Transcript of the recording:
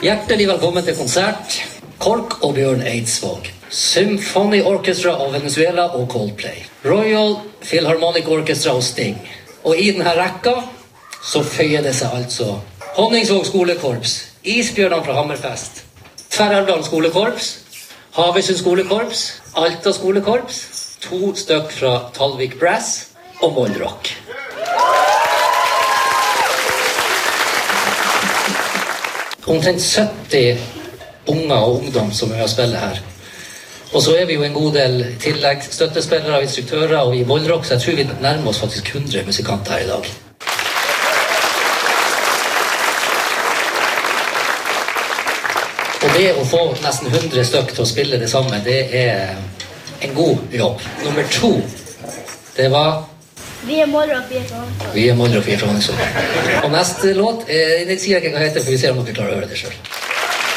Hjertelig velkommen til konsert. KORK og Bjørn Eidsvåg. Symphony Orchestra av Venezuela og Coldplay. Royal Philharmonic Orchestra og Sting. Og i denne rekka så føyer det seg altså Honningsvåg skolekorps, Isbjørnene fra Hammerfest, Tverrelvdalen skolekorps, Havøysund skolekorps, Alta skolekorps, 2 stykk fra Talvik Brass og Mollrock. Omtrent 70 unger og ungdom som er med å spille her. Og så er vi jo en god del tillegg støttespillere og instruktører, og i Mollrock, så jeg tror vi nærmer oss faktisk 100 musikanter her i dag. Og det å få nesten 100 stykk til å spille det samme, det er en god jobb. Nummer 2, det var... Vi er Mollrock, vi er fra Honningsvåg. Vi er Mollrock, vi er fra Honningsvåg. Og neste låt, det sier jeg ikke hva heter, for vi ser om dere klarer å høre det selv.